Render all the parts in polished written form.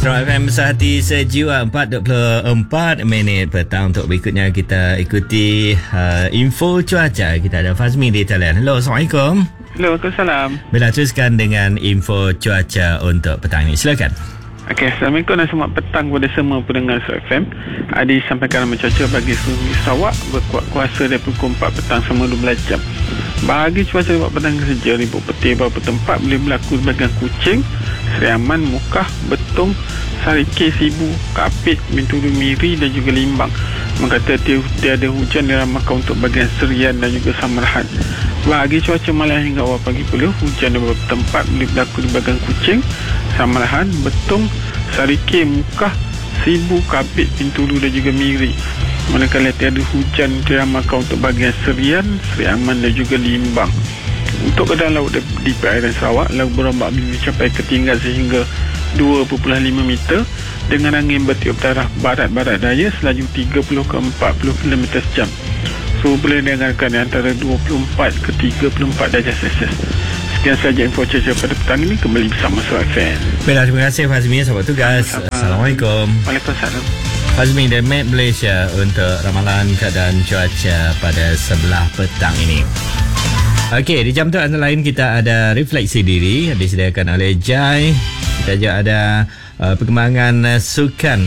Sarawak FM Sehati Sejiwa 4.24 minit petang. Untuk berikutnya kita ikuti info cuaca. Kita ada Fazmi di talian. Hello, Assalamualaikum. Hello, Waalaikumsalam. Bila teruskan dengan info cuaca untuk petang ini. Silakan. Okey, Assalamualaikum dan selamat petang kepada semua pendengar Sarawak FM. Disampaikan nama cuaca bagi seluruh Sarawak berkuat kuasa dari pukul 4 petang selama 12 jam. Bagi cuaca lewat petang saja, ribut petir beberapa tempat boleh berlaku di bahagian Kuching, Seri Aman, Mukah, Betong, Sarikeh, Sibu, Kapit, Bintulu, Miri dan juga Limbang. Mengata tiada hujan diramalkan untuk bahagian Serian dan juga Samarahan. Bagi cuaca malam hingga awal pagi pula, hujan di beberapa tempat boleh berlaku di bahagian Kuching, Samarahan, Betong, Sarikeh, Mukah, Sibu, Kapit, Bintulu dan juga Miri. Manakala tiada hujan diramalkan untuk bahagian Serian, Seri Aman dan juga Limbang. Untuk keadaan laut di perairan Sarawak, laut berombak mencapai ketinggian sehingga 2.5 meter dengan angin bertiup arah barat-barat daya selaju 30 ke 40 km sejam. Suhu boleh dianggarkan antara 24 ke 34 darjah Celsius. Sekian sahaja info cuaca pada petang ini. Kembali bersama Sarawak FM. Baiklah, terima kasih Fazmi, sahabat tugas. Assalamualaikum. Waalaikumsalam. Fazmi dari Met Malaysia untuk ramalan keadaan cuaca pada sebelah petang ini. Okey, di jam tu antara lain kita ada refleksi diri disediakan oleh Jai. Kita juga ada perkembangan sukan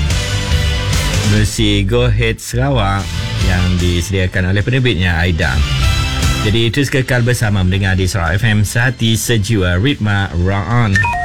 bersih Go Ahead Sarawak yang disediakan oleh penerbitnya Aida. Jadi terus kekal bersama mendengar di Sarawak FM Sehati Sejiwa Ritma Rock On.